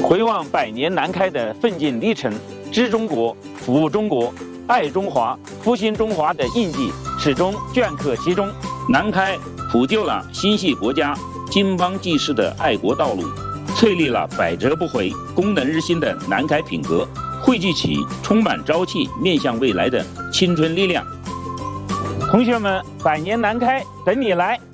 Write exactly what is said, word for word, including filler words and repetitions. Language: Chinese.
回望百年南开的奋进历程，知中国、服务中国、爱中华、复兴中华的印记始终镌刻其中。南开铺就了心系国家、经邦济世的爱国道路，淬砺了百折不回、功能日新的南开品格，汇聚起充满朝气、面向未来的青春力量。同学们，百年南开等你来！